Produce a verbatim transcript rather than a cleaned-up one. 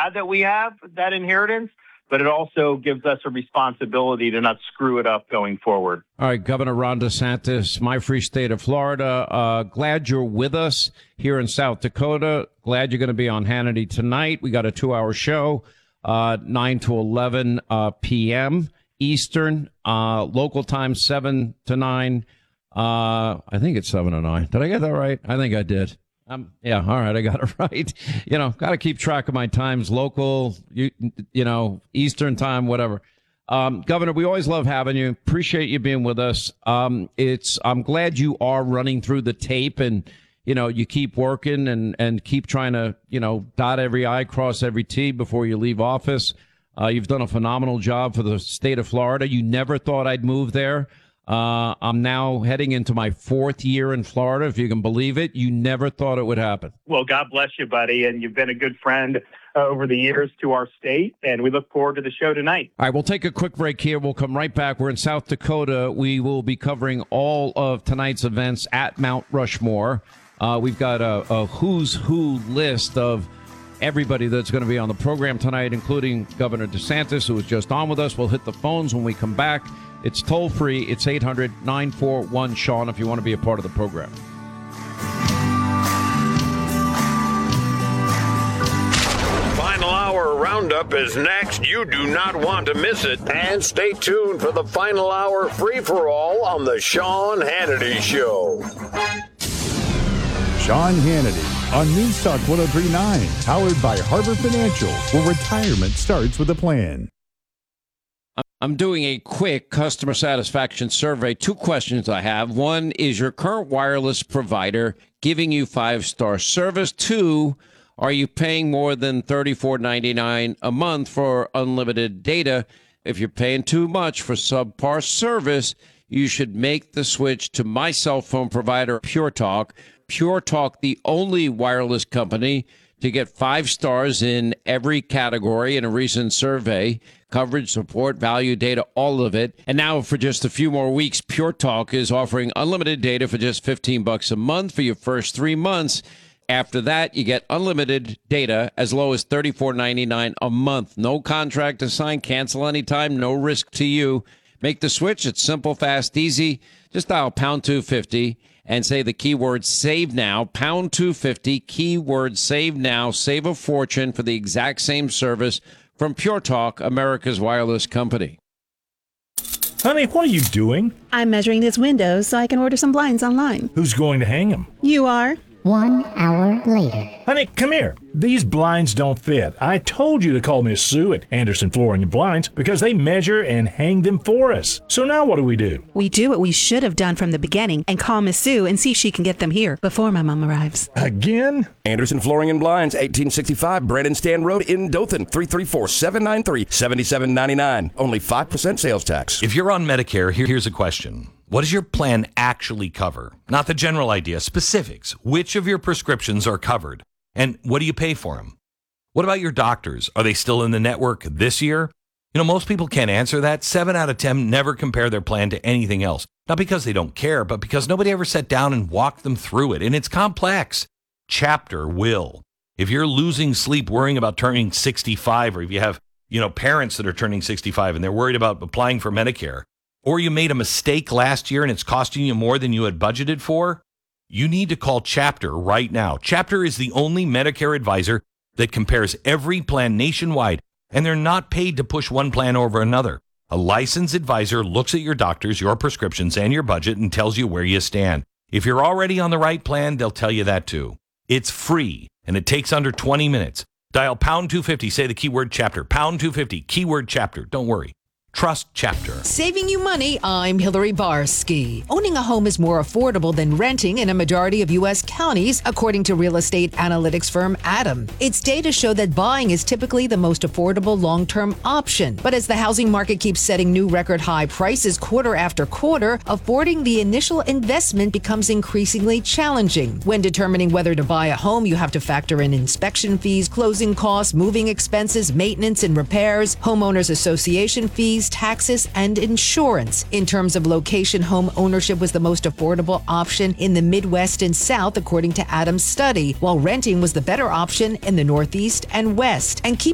glad that we have that inheritance, but it also gives us a responsibility to not screw it up going forward. All right, Governor Ron DeSantis, my free state of Florida. Uh, glad you're with us here in South Dakota. Glad you're going to be on Hannity tonight. We got a two-hour show, uh, nine to eleven uh, p.m. Eastern, uh, local time seven to nine. Uh, I think it's seven to nine. Did I get that right? I think I did. Um, yeah, all right, I got it right. You know, got to keep track of my times, local, you, you know, Eastern time, whatever. Um, Governor, we always love having you. Appreciate you being with us. Um, it's I'm glad you are running through the tape and, you know, you keep working and, and keep trying to, you know, dot every I, cross every T before you leave office. Uh, you've done a phenomenal job for the state of Florida. You never thought I'd move there. Uh, I'm now heading into my fourth year in Florida, if you can believe it. You never thought it would happen. Well, God bless you, buddy. And you've been a good friend uh, over the years to our state. And we look forward to the show tonight. All right, we'll take a quick break here. We'll come right back. We're in South Dakota. We will be covering all of tonight's events at Mount Rushmore. Uh, we've got a, a who's who list of everybody that's going to be on the program tonight, including Governor DeSantis, who was just on with us. We'll hit the phones when we come back. It's toll free. It's eight hundred nine four one Sean if you want to be a part of the program. Final Hour Roundup is next. You do not want to miss it. And stay tuned for the Final Hour free-for-all on the Sean Hannity Show. Sean Hannity on News Talk one oh three point nine, powered by Harbor Financial, where retirement starts with a plan. I'm doing a quick customer satisfaction survey. Two questions I have. One, is your current wireless provider giving you five-star service? Two, are you paying more than thirty-four ninety-nine a month for unlimited data? If you're paying too much for subpar service, you should make the switch to my cell phone provider, Pure Talk. Pure Talk, the only wireless company to get five stars in every category in a recent survey. Coverage, support, value, data, all of it. And now for just a few more weeks, Pure Talk is offering unlimited data for just fifteen bucks a month for your first three months. After that, you get unlimited data as low as thirty-four ninety-nine a month. No contract to sign, cancel anytime, no risk to you. Make the switch. It's simple, fast, easy. Just dial pound two fifty and say the keyword save now, pound two fifty, keyword save now, save a fortune for the exact same service from Pure Talk, America's wireless company. Honey, what are you doing? I'm measuring this window so I can order some blinds online. Who's going to hang them? You are. One hour later. Honey, come here. These blinds don't fit. I told you to call Miss Sue at Anderson Flooring and Blinds because they measure and hang them for us. So now what do we do? We do what we should have done from the beginning and call Miss Sue and see if she can get them here before my mom arrives. Again? Anderson Flooring and Blinds, eighteen sixty-five Brandon Stand Road in Dothan, three three four, seven nine three, seven seven nine nine. Only five percent sales tax. If you're on Medicare, here, here's a question. What does your plan actually cover? Not the general idea, specifics. Which of your prescriptions are covered? And what do you pay for them? What about your doctors? Are they still in the network this year? You know, most people can't answer that. Seven out of ten never compare their plan to anything else. Not because they don't care, but because nobody ever sat down and walked them through it. And it's complex. Chapter will. If you're losing sleep worrying about turning sixty-five, or if you have, you know, parents that are turning sixty-five and they're worried about applying for Medicare, or you made a mistake last year and it's costing you more than you had budgeted for, you need to call Chapter right now. Chapter is the only Medicare advisor that compares every plan nationwide, and they're not paid to push one plan over another. A licensed advisor looks at your doctors, your prescriptions, and your budget and tells you where you stand. If you're already on the right plan, they'll tell you that too. It's free, and it takes under twenty minutes. Dial pound two fifty, say the keyword Chapter. pound two fifty, keyword Chapter. Don't worry. Trust Chapter. Saving you money, I'm Hillary Barsky. Owning a home is more affordable than renting in a majority of U S counties, according to real estate analytics firm Adam. Its data show that buying is typically the most affordable long-term option. But as the housing market keeps setting new record high prices quarter after quarter, affording the initial investment becomes increasingly challenging. When determining whether to buy a home, you have to factor in inspection fees, closing costs, moving expenses, maintenance and repairs, homeowners association fees, taxes, and insurance. In terms of location, home ownership was the most affordable option in the Midwest and South, according to Adam's study, while renting was the better option in the Northeast and West. And keep